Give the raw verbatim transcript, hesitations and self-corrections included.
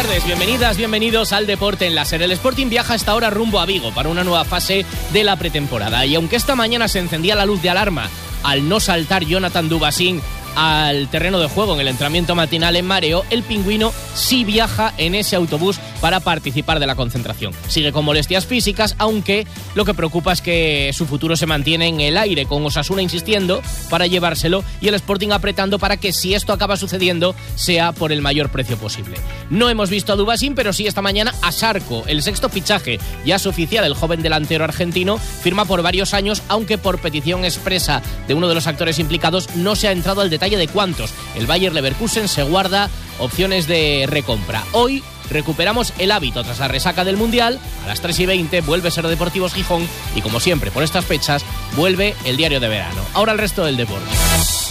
tardes, bienvenidas, bienvenidos al Deporte en Láser. El Sporting viaja hasta ahora rumbo a Vigo para una nueva fase de la pretemporada. Y aunque esta mañana se encendía la luz de alarma al no saltar Jonathan Dubasín al terreno de juego en el entrenamiento matinal en Mareo, el pingüino sí viaja en ese autobús para participar de la concentración. Sigue con molestias físicas, aunque lo que preocupa es que su futuro se mantiene en el aire, con Osasuna insistiendo para llevárselo y el Sporting apretando para que, si esto acaba sucediendo, sea por el mayor precio posible. No hemos visto a Dubasín, pero sí esta mañana a Sarco, el sexto fichaje ya es oficial. El joven delantero argentino firma por varios años, aunque por petición expresa de uno de los actores implicados no se ha entrado al detalle de cuántos. El Bayer Leverkusen se guarda opciones de recompra. Hoy recuperamos el hábito tras la resaca del Mundial. A las tres y veinte vuelve Ser Deportivos Gijón y, como siempre por estas fechas, vuelve el diario de verano. Ahora el resto del deporte.